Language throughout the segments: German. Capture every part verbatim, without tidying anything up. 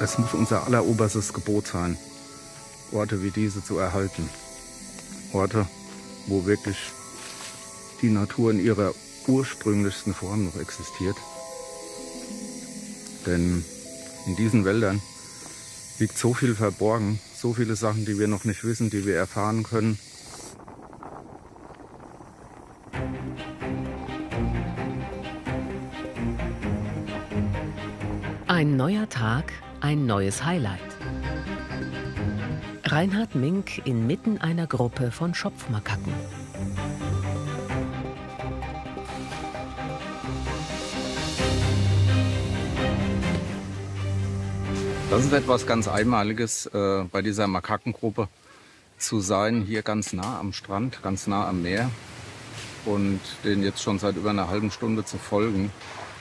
Es muss unser alleroberstes Gebot sein, Orte wie diese zu erhalten. Orte, wo wirklich die Natur in ihrer ursprünglichsten Form noch existiert. Denn in diesen Wäldern liegt so viel verborgen, so viele Sachen, die wir noch nicht wissen, die wir erfahren können. Ein neuer Tag, ein neues Highlight. Reinhard Mink inmitten einer Gruppe von Schopfmakaken. Das ist etwas ganz Einmaliges äh, bei dieser Makakengruppe zu sein, hier ganz nah am Strand, ganz nah am Meer und denen jetzt schon seit über einer halben Stunde zu folgen.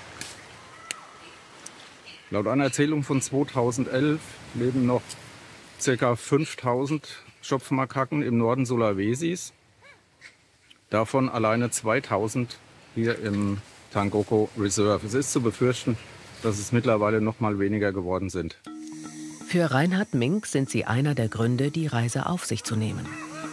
Laut einer Erzählung von zweitausendelf leben noch ca. fünftausend Schopfmakaken im Norden Sulawesis. Davon alleine zweitausend hier im Tangoko Reserve. Es ist zu befürchten, dass es mittlerweile noch mal weniger geworden sind. Für Reinhard Mink sind sie einer der Gründe, die Reise auf sich zu nehmen.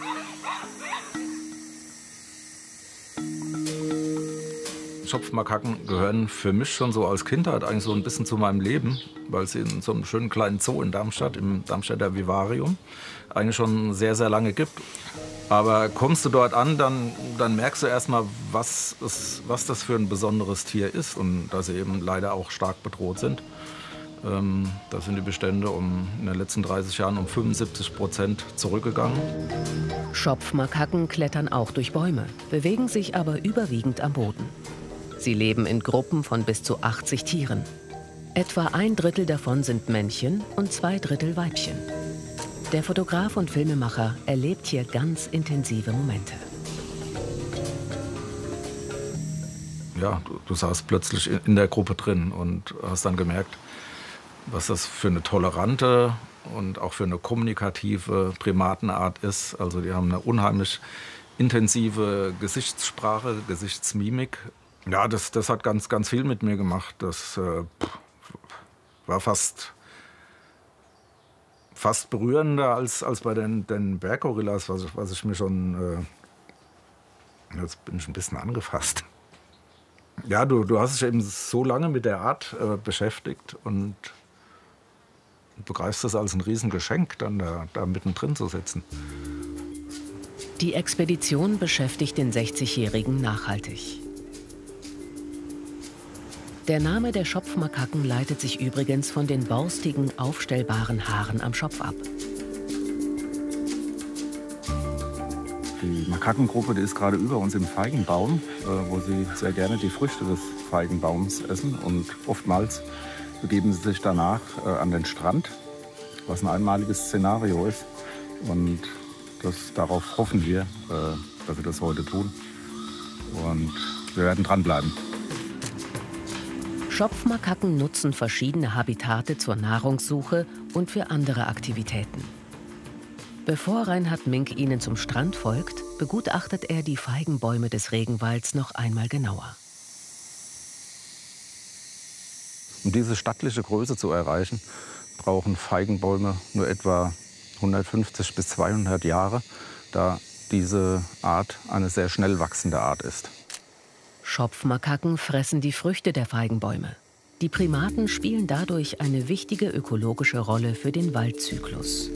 Schopfmakaken gehören für mich schon so als Kindheit eigentlich so ein bisschen zu meinem Leben, weil sie in so einem schönen kleinen Zoo in Darmstadt, im Darmstädter Vivarium, eigentlich schon sehr, sehr lange gibt. Aber kommst du dort an, dann, dann merkst du erstmal, was, es, was das für ein besonderes Tier ist und dass sie eben leider auch stark bedroht sind. Ähm, da sind die Bestände um, in den letzten dreißig Jahren um fünfundsiebzig Prozent zurückgegangen. Schopfmakaken klettern auch durch Bäume, bewegen sich aber überwiegend am Boden. Sie leben in Gruppen von bis zu achtzig Tieren. Etwa ein Drittel davon sind Männchen und zwei Drittel Weibchen. Der Fotograf und Filmemacher erlebt hier ganz intensive Momente. Ja, du, du saßt plötzlich in der Gruppe drin und hast dann gemerkt, was das für eine tolerante und auch für eine kommunikative Primatenart ist. Also die haben eine unheimlich intensive Gesichtssprache, Gesichtsmimik. Ja, das, das hat ganz, ganz viel mit mir gemacht. Das äh, war fast, fast berührender als, als bei den, den Berggorillas, was, was ich mir schon... Äh, jetzt bin ich ein bisschen angefasst. Ja, du, du hast dich eben so lange mit der Art äh, beschäftigt und du begreifst das als ein Riesengeschenk, dann da, da mittendrin zu sitzen. Die Expedition beschäftigt den sechzigjährigen nachhaltig. Der Name der Schopfmakaken leitet sich übrigens von den borstigen, aufstellbaren Haaren am Schopf ab. Die Makakengruppe, die ist gerade über uns im Feigenbaum, wo sie sehr gerne die Früchte des Feigenbaums essen. Und oftmals begeben sie sich danach an den Strand, was ein einmaliges Szenario ist. Und das, darauf hoffen wir, dass sie das heute tun. Und wir werden dranbleiben. Schopfmakaken nutzen verschiedene Habitate zur Nahrungssuche und für andere Aktivitäten. Bevor Reinhard Mink ihnen zum Strand folgt, begutachtet er die Feigenbäume des Regenwalds noch einmal genauer. Um diese stattliche Größe zu erreichen, brauchen Feigenbäume nur etwa hundertfünfzig bis zweihundert Jahre, da diese Art eine sehr schnell wachsende Art ist. Schopfmakaken fressen die Früchte der Feigenbäume. Die Primaten spielen dadurch eine wichtige ökologische Rolle für den Waldzyklus.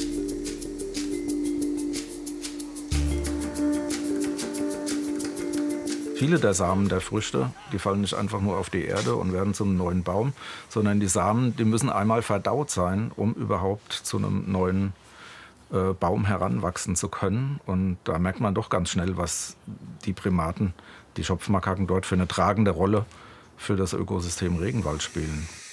Viele der Samen der Früchte, die fallen nicht einfach nur auf die Erde und werden zum neuen Baum, sondern die Samen, die müssen einmal verdaut sein, um überhaupt zu einem neuen äh, Baum heranwachsen zu können. Und da merkt man doch ganz schnell, was die Primaten, die Schopfmakaken dort für eine tragende Rolle für das Ökosystem Regenwald spielen.